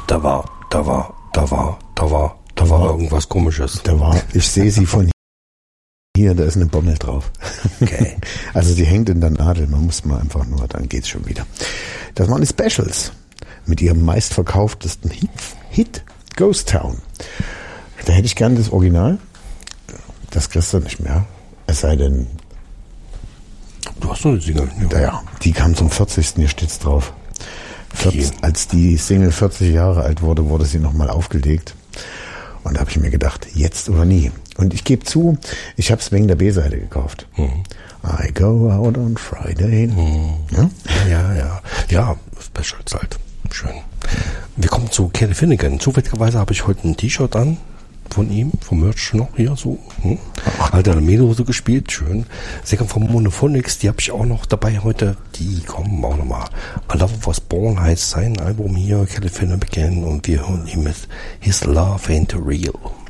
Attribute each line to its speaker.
Speaker 1: Da war irgendwas Komisches.
Speaker 2: Ich sehe sie von hier, da ist eine Bommel drauf.
Speaker 1: Okay.
Speaker 2: Also sie hängt in der Nadel, man muss mal einfach nur, dann geht's schon wieder. Das waren die Specials mit ihrem meistverkauftesten Hit, Ghost Town. Da hätte ich gern das Original. Das kriegst du nicht mehr. Es sei denn...
Speaker 1: Du hast noch die Single.
Speaker 2: Ja, die kam zum 40. Hier steht's drauf. Als die Single 40 Jahre alt wurde, wurde sie nochmal aufgelegt. Und da habe ich mir gedacht, jetzt oder nie. Und ich gebe zu, ich habe es wegen der B-Seite gekauft. I go out on Friday.
Speaker 1: Ja, Specials halt. Schön. Wir kommen zu Kelly Finnegan. Zufälligerweise habe ich heute ein T-Shirt an von ihm, vom Merch noch hier so. Alter Medo so gespielt, schön. Sänger von Monophonics, die habe ich auch noch dabei heute. Die kommen auch nochmal. I Love Was Born heißt sein Album hier, Kelly Finnegan, und wir hören ihn mit His Love Ain't Real.